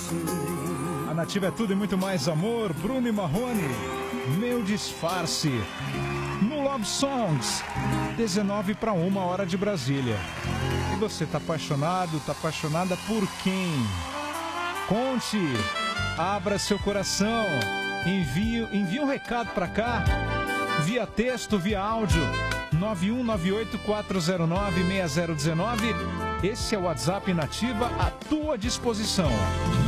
A Nativa é tudo e muito mais amor. Bruno e Marrone, Meu Disfarce. No Love Songs, 19:01 de Brasília. E você tá apaixonado, tá apaixonada por quem? Conte, abra seu coração, envie um recado pra cá, via texto, via áudio, 9198-409-6019. Esse é o WhatsApp Nativa à tua disposição.